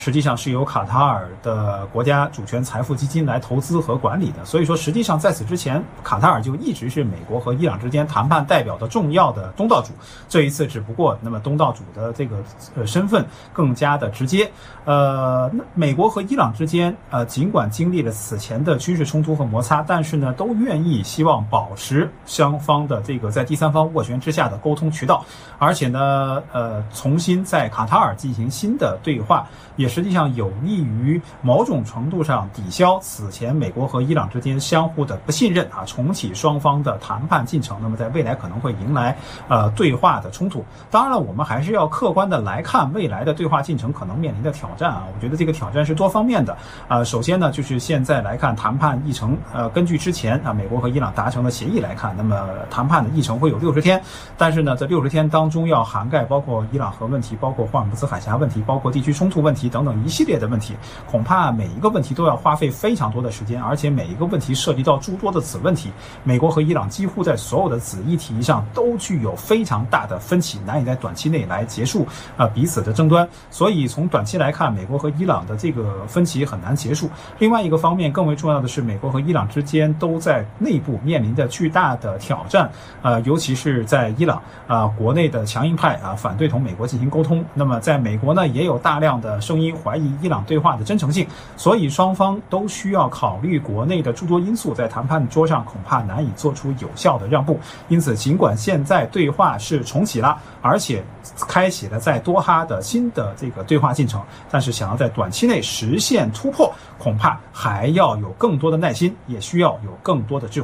实际上是由卡塔尔的国家主权财富基金来投资和管理的，所以说实际上在此之前，卡塔尔就一直是美国和伊朗之间谈判代表的重要的东道主。这一次只不过那么东道主的这个身份更加的直接。美国和伊朗之间尽管经历了此前的军事冲突和摩擦，但是呢都愿意希望保持双方的这个在第三方斡旋之下的沟通渠道，而且呢重新在卡塔尔进行新的对话，也实际上有利于某种程度上抵消此前美国和伊朗之间相互的不信任重启双方的谈判进程。那么在未来可能会迎来对话的冲突。当然了，我们还是要客观的来看未来的对话进程可能面临的挑战我觉得这个挑战是多方面的首先呢，就是现在来看谈判议程根据之前美国和伊朗达成的协议来看，那么谈判的议程会有60天，但是呢这60天当中要涵盖包括伊朗核问题，包括霍尔木兹海峡问题，包括地区冲突问题等等一系列的问题，恐怕每一个问题都要花费非常多的时间，而且每一个问题涉及到诸多的子问题，美国和伊朗几乎在所有的子议题上都具有非常大的分歧，难以在短期内来结束彼此的争端。所以从短期来看，美国和伊朗的这个分歧很难结束。另外一个方面更为重要的是，美国和伊朗之间都在内部面临着巨大的挑战尤其是在伊朗国内的强硬派反对同美国进行沟通，那么在美国呢也有大量的声音怀疑伊朗对话的真诚性，所以双方都需要考虑国内的诸多因素，在谈判桌上恐怕难以做出有效的让步。因此尽管现在对话是重启了，而且开启了在多哈的新的这个对话进程，但是想要在短期内实现突破，恐怕还要有更多的耐心，也需要有更多的智慧。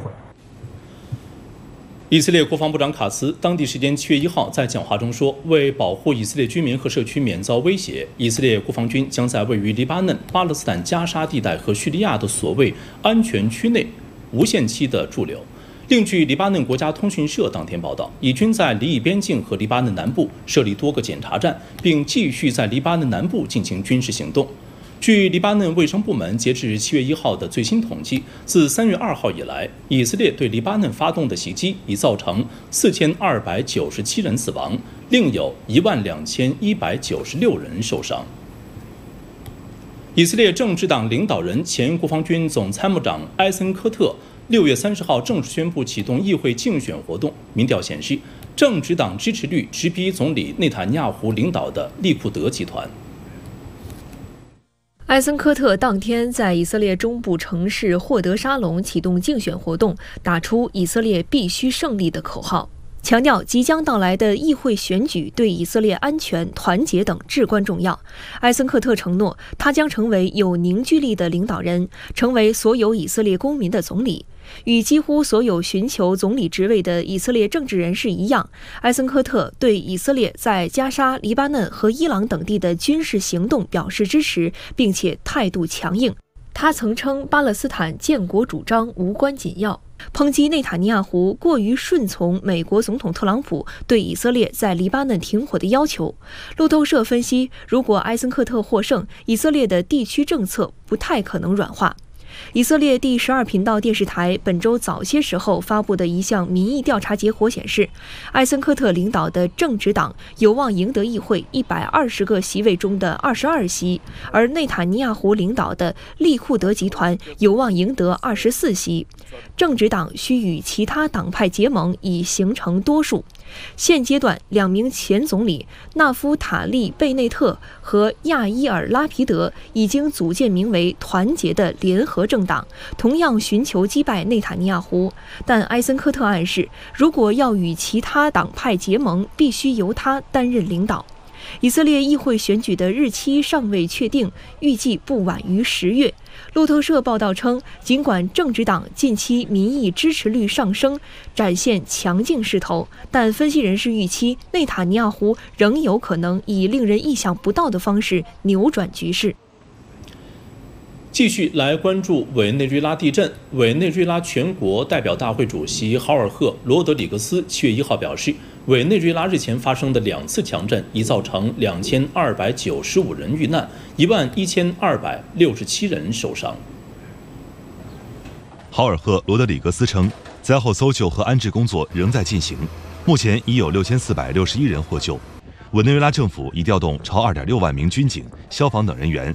以色列国防部长卡茨当地时间7月1号在讲话中说，为保护以色列居民和社区免遭威胁，以色列国防军将在位于黎巴嫩、巴勒斯坦加沙地带和叙利亚的所谓安全区内无限期的驻留。另据黎巴嫩国家通讯社当天报道，以军在黎以边境和黎巴嫩南部设立多个检查站，并继续在黎巴嫩南部进行军事行动。据黎巴嫩卫生部门截至7月1号的最新统计，自3月2号以来，以色列对黎巴嫩发动的袭击已造成4297人死亡，另有12196人受伤。以色列政治党领导人、前国防军总参谋长埃森科特6月30号正式宣布启动议会竞选活动。民调显示，政治党支持率直逼总理内塔尼亚胡领导的利库德集团。 埃森科特当天在以色列中部城市霍德沙龙启动竞选活动，打出以色列必须胜利的口号，强调即将到来的议会选举对以色列安全、团结等至关重要。埃森科特承诺，他将成为有凝聚力的领导人，成为所有以色列公民的总理。与几乎所有寻求总理职位的以色列政治人士一样，埃森科特对以色列在加沙、黎巴嫩和伊朗等地的军事行动表示支持，并且态度强硬。他曾称巴勒斯坦建国主张无关紧要，抨击内塔尼亚胡过于顺从美国总统特朗普对以色列在黎巴嫩停火的要求。路透社分析，如果埃森科特获胜，以色列的地区政策不太可能软化。以色列第12频道电视台本周早些时候发布的一项民意调查结果显示，埃森科特领导的正直党有望赢得议会120个席位中的22席，而内塔尼亚胡领导的利库德集团有望赢得24席。正直党需与其他党派结盟以形成多数。现阶段，2名前总理纳夫塔利·贝内特和亚伊尔·拉皮德已经组建名为“团结”的联合政党，同样寻求击败内塔尼亚胡。但埃森科特暗示，如果要与其他党派结盟，必须由他担任领导。以色列议会选举的日期尚未确定，预计不晚于10月。路透社报道称，尽管正直党近期民意支持率上升，展现强劲势头，但分析人士预期内塔尼亚胡仍有可能以令人意想不到的方式扭转局势。 继续来关注委内瑞拉地震。委内瑞拉全国代表大会主席豪尔赫·罗德里格斯7月1号表示，委内瑞拉日前发生的2次强震已造成2295人遇难，11267人受伤。 豪尔赫·罗德里格斯称，灾后搜救和安置工作仍在进行，目前已有6461人获救。委内瑞拉政府已调动超2.6万名军警、消防等人员